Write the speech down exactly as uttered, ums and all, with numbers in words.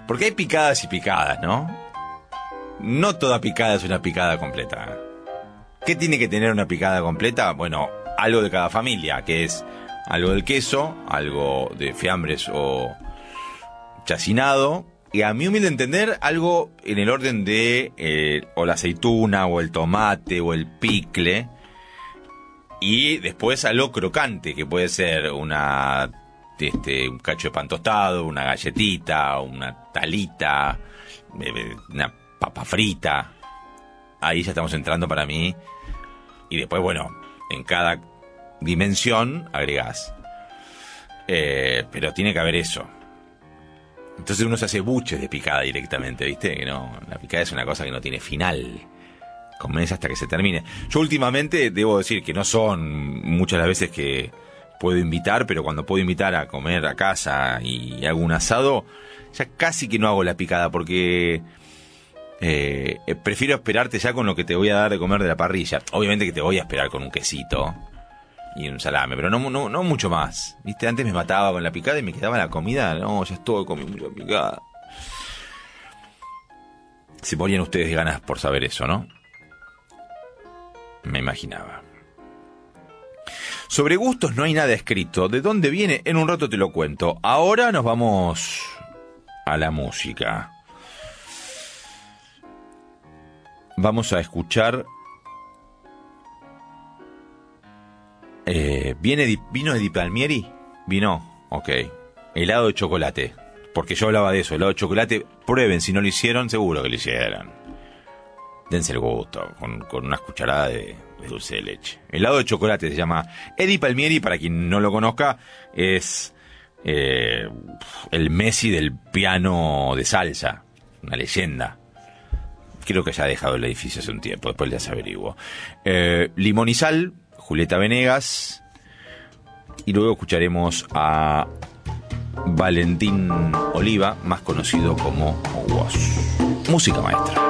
Porque hay picadas y picadas, ¿no? No toda picada es una picada completa. ¿Qué tiene que tener una picada completa? Bueno, algo de cada familia, que es algo del queso, algo de fiambres o chacinado, y a mi humilde entender, algo en el orden de eh, o la aceituna, o el tomate, o el picle, y después algo crocante, que puede ser una este, un cacho de pan tostado, una galletita, una talita, una papa frita. Ahí ya estamos entrando para mí. Y después, bueno, en cada dimensión agregás. Eh, pero tiene que haber eso. Entonces uno se hace buches de picada directamente, ¿viste? Que no, la picada es una cosa que no tiene final. Comés hasta que se termine. Yo últimamente debo decir que no son muchas las veces que puedo invitar, pero cuando puedo invitar a comer a casa y hago un asado, ya casi que no hago la picada, porque eh, prefiero esperarte ya con lo que te voy a dar de comer de la parrilla. Obviamente que te voy a esperar con un quesito y un salame, pero no, no, no mucho más. ¿Viste? Antes me mataba con la picada y me quedaba la comida. No, ya estuve comiendo mucha picada. Se morían ustedes de ganas por saber eso, ¿no? Me imaginaba. Sobre gustos no hay nada escrito. ¿De dónde viene? En un rato te lo cuento. Ahora nos vamos a la música. Vamos a escuchar... Eh, ¿viene di, ¿Vino de Di Palmieri? ¿Vino? Ok. Helado de chocolate. Porque yo hablaba de eso. Helado de chocolate. Prueben. Si no lo hicieron, seguro que lo hicieron. Dense el gusto. Con, con unas cucharadas de, de dulce de leche. Helado de chocolate se llama. Di Palmieri, para quien no lo conozca, es eh, el Messi del piano de salsa. Una leyenda. Creo que ya ha dejado el edificio hace un tiempo. Después les averiguo. Eh, Limón y Sal, Julieta Venegas. Y luego escucharemos a Valentín Oliva, más conocido como Woz. Música maestra.